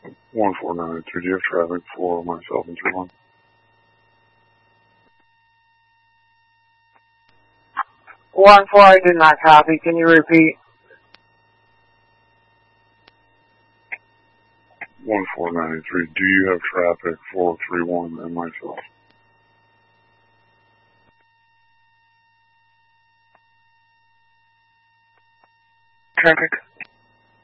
1493, do you have traffic for myself and 31? 1-4, I did not copy. Can you repeat? 1493, do you have traffic for 31 and myself? Traffic.